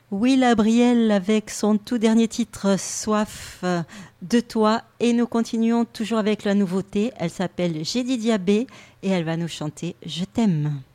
Oui, Labrielle avec son tout dernier titre Soif de toi et nous continuons toujours avec la nouveauté. Elle s'appelle J'ai dit Diabé et elle va nous chanter Je t'aime.